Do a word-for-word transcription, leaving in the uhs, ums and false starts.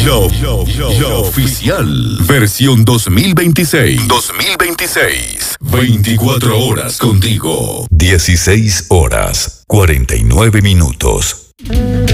Yo, yo, yo, yo oficial. Versión dos mil veintiséis. dos mil veintiséis. veinticuatro horas contigo. dieciséis horas, cuarenta y nueve minutos.